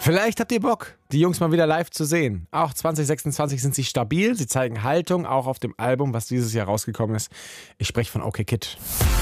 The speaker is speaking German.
Vielleicht habt ihr Bock, die Jungs mal wieder live zu sehen. Auch 2026 sind sie stabil, sie zeigen Haltung, auch auf dem Album, was dieses Jahr rausgekommen ist. Ich spreche von OK Kid.